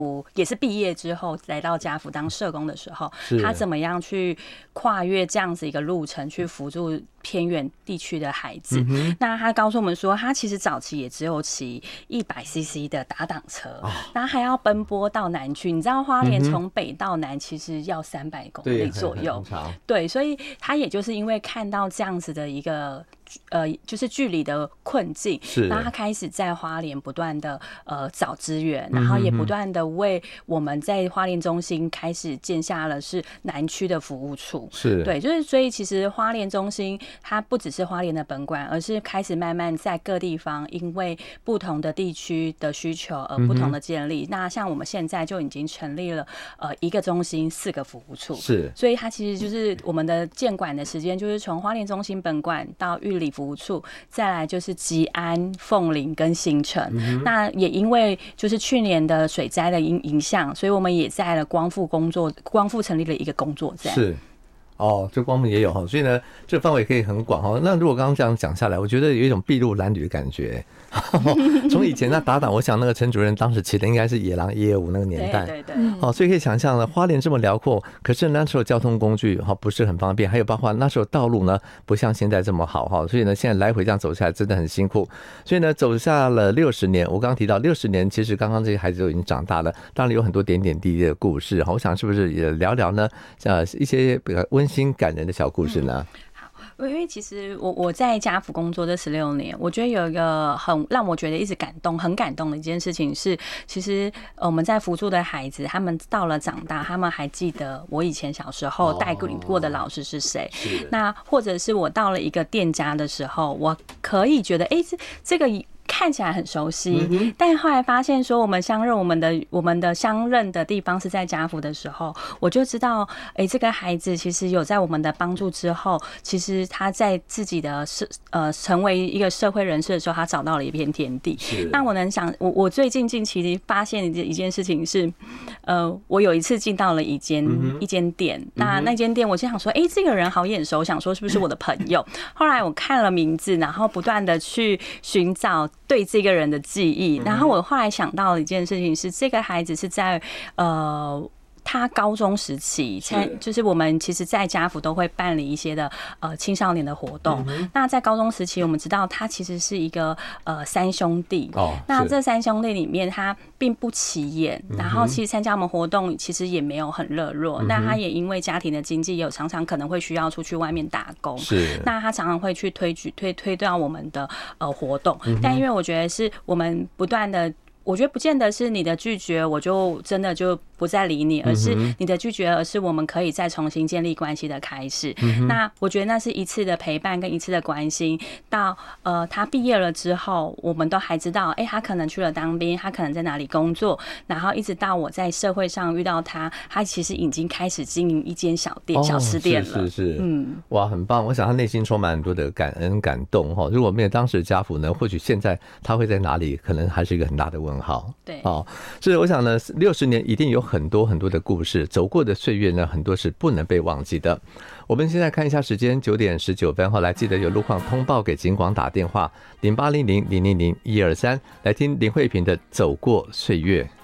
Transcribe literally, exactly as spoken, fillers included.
也是毕业之后来到家福当社工的时候，他怎么样去跨越这样子一个路程，去辅助偏远地区的孩子。嗯、那他告诉我们说，他其实早期也只有骑一百 C C 的打挡车，哦、然后还要奔波到南区。你知道花莲从北到南其实要三百公里左右，嗯、对，所以他也就是因为看到这样子的一个。呃，就是距离的困境，然后他开始在花莲不断的呃找资源，然后也不断的为我们在花莲中心开始建下了是南区的服务处， 是对，就是所以其实花莲中心它不只是花莲的本馆，而是开始慢慢在各地方因为不同的地区的需求而不同的建立。嗯、那像我们现在就已经成立了呃一个中心四个服务处， 是， 所以它其实就是我们的建馆的时间就是从花莲中心本馆到玉里服务处，再来就是吉安、凤林跟新城。嗯、那也因为就是去年的水灾的影影响，所以我们也在了光复工作，光复成立了一个工作站。 是。哦，这光复也有哈，所以呢，这个范围可以很广哈。那如果刚刚这样讲下来，我觉得有一种筚路蓝缕的感觉。从以前那打挡，我想那个陈主任当时骑的应该是野狼一二五那个年代， 对对对。 哦，所以可以想象了，花莲这么辽阔，可是那时候交通工具哈不是很方便，还有包括那时候道路呢不像现在这么好哈，所以呢现在来回这样走下来真的很辛苦。所以呢走下了六十年，我刚刚提到六十年，其实刚刚这些孩子都已经长大了，当然有很多点点滴滴的故事哈。我想是不是也聊聊呢？呃，一些比较温馨感人的小故事呢？ 嗯因为其实我我在家福工作这十六年，我觉得有一个很让我觉得一直感动、很感动的一件事情是，其实我们在辅助的孩子，他们到了长大，他们还记得我以前小时候带过的老师是谁。哦、那或者是我到了一个店家的时候，我可以觉得，哎、欸，这这个。看起来很熟悉，嗯、但后来发现说我们相认，我们的我们的相认的地方是在家福的时候，我就知道，哎、欸，这个孩子其实有在我们的帮助之后，其实他在自己的社呃成为一个社会人士的时候，他找到了一片天地。那我能想，我我最近近期发现一件事情是，呃，我有一次进到了一间、嗯、一间店，那那间店我就想说，哎、欸，这个人好眼熟，想说是不是我的朋友？后来我看了名字，然后不断的去寻找。对这个人的记忆，然后我后来想到了一件事情是，这个孩子是在呃。他高中时期，就是我们其实，在家福都会办理一些的呃青少年的活动。嗯、那在高中时期，我们知道他其实是一个呃三兄弟。哦，那这三兄弟里面，他并不起眼，嗯、然后其实参加我们活动，其实也没有很热络。嗯、那他也因为家庭的经济，有常常可能会需要出去外面打工。是，那他常常会去推举推推到我们的呃活动，嗯、但因为我觉得是我们不断的。我觉得不见得是你的拒绝，我就真的就不再理你，而是你的拒绝，而是我们可以再重新建立关系的开始。嗯、那我觉得那是一次的陪伴跟一次的关心。到呃他毕业了之后，我们都还知道，哎、欸，他可能去了当兵，他可能在哪里工作，然后一直到我在社会上遇到他，他其实已经开始经营一间小店、哦、小吃店了。 是是是，嗯，哇，很棒！我想他内心充满很多的感恩、感动哈。如果没有当时的家福呢，或许现在他会在哪里，可能还是一个很大的问号。 对， 哦，所以我想呢，六十年一定有很多很多的故事，走过的岁月呢，很多是不能被忘记的。我们现在看一下时间，九点十九分，后来记得有路况通报给警广打电话零八零零零零零一二三，来听林慧萍的《走过岁月》。